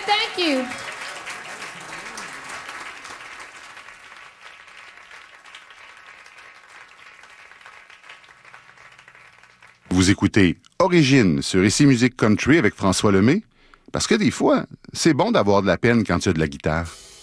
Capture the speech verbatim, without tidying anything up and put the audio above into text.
thank you. Vous écoutez Origine sur Ici Musique Country avec François Lemay, parce que des fois, c'est bon d'avoir de la peine quand tu as de la guitare.